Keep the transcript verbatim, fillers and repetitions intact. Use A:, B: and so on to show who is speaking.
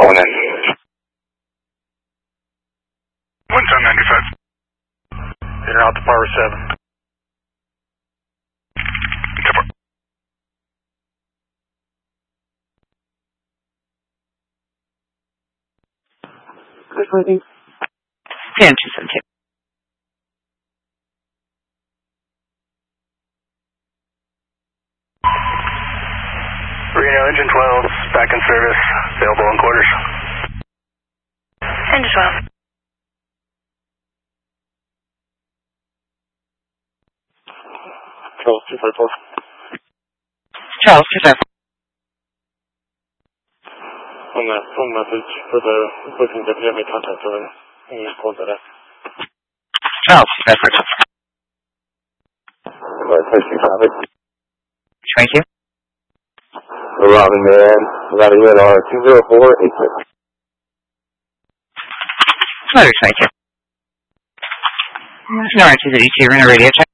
A: calling in.
B: one ten ninety-five.
C: You're out to power seven.
D: Good morning.
E: ten two seven two.
C: Reno engine twelve, back in service, available in quarters.
F: ten to twelve.
D: Charles two five four.
E: Charles two five four.
D: On that phone message for the booking, if you have any contact with him, you just call that up.
E: Charles two five four. Thank you.
A: Robin man, Robin man on two zero four eight six.
E: Another twenty-two. No R two thirty-two, we're in a radio check.